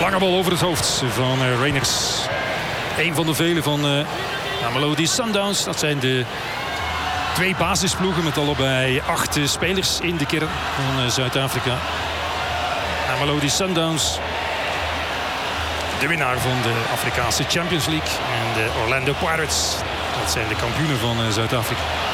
Lange bal over het hoofd van Rangers. Een van de vele van Mamelodi Sundowns. Dat zijn de 2 basisploegen met allebei 8 spelers in de kern van Zuid-Afrika. Mamelodi Sundowns, de winnaar van de Afrikaanse Champions League. En de Orlando Pirates, dat zijn de kampioenen van Zuid-Afrika.